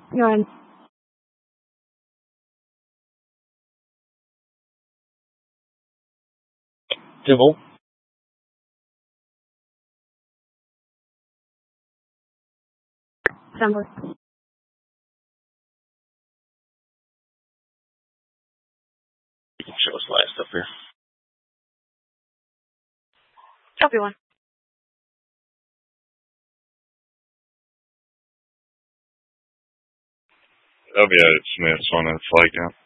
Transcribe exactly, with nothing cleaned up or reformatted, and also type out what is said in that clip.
Go ahead. Tibble. Assembly. You can show us last up here. Copy one. That'll be at Smith's on that flight count.